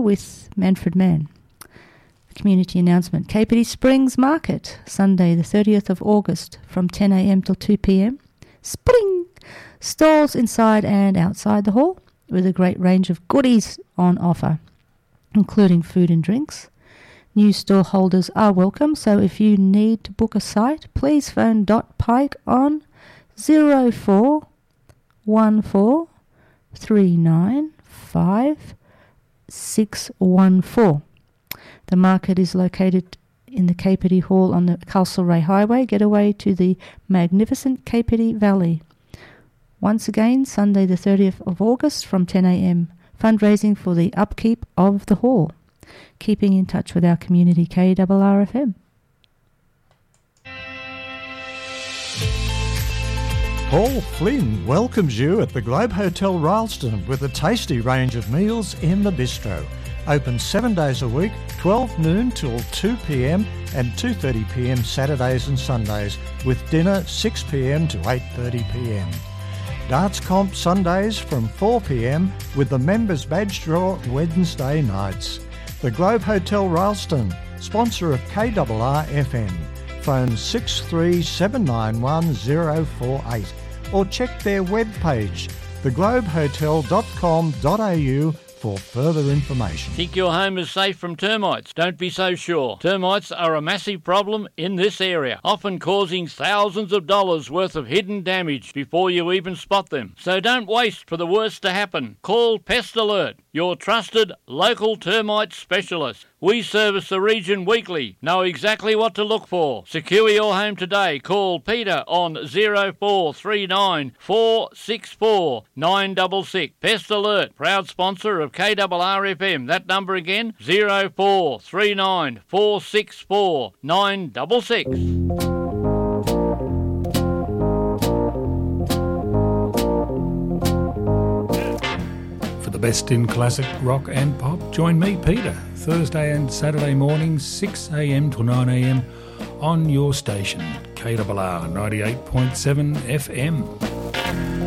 with Manfred Mann. Community announcement. Kapiti Springs Market, Sunday the 30th of August from 10 a.m. till 2 p.m. Spring! Stalls inside and outside the hall with a great range of goodies on offer, including food and drinks. New store holders are welcome, so if you need to book a site, please phone Dot Pike on 0414 395 614. The market is located in the Kapiti Hall on the Castlereagh Highway, getaway to the magnificent Kapiti Valley. Once again, Sunday the 30th of August from 10 a.m. Fundraising for the upkeep of the hall. Keeping in touch with our community, KRRFM. Paul Flynn welcomes you at the Globe Hotel Ralston with a tasty range of meals in the bistro. Open 7 days a week, 12 noon till 2 p.m. and 2:30 p.m. Saturdays and Sundays, with dinner 6 p.m. to 8:30 p.m. Darts comp Sundays from 4 p.m. with the members badge draw Wednesday nights. The Globe Hotel Ralston, sponsor of KRRFM. Phone 63791048 or check their webpage, theglobehotel.com.au for further information. Think your home is safe from termites? Don't be so sure. Termites are a massive problem in this area, often causing thousands of dollars worth of hidden damage before you even spot them. So don't waste for the worst to happen. Call Pest Alert, your trusted local termite specialist. We service the region weekly. Know exactly what to look for. Secure your home today. Call Peter on 0439 464 966. Pest Alert, proud sponsor of KRRFM. That number again, 0439 464 966. Best in classic rock and pop. Join me, Peter, Thursday and Saturday mornings, 6 a.m. till 9 a.m. on your station, KRRR 98.7 FM.